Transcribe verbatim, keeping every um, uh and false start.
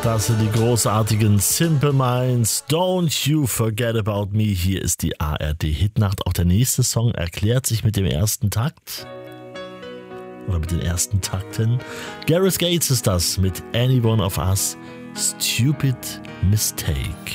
Das sind die großartigen Simple Minds. Don't you forget about me. Hier ist die A R D-Hitnacht. Auch der nächste Song erklärt sich mit dem ersten Takt. Oder mit den ersten Takten. Gareth Gates ist das mit Any One of Us. Stupid Mistake.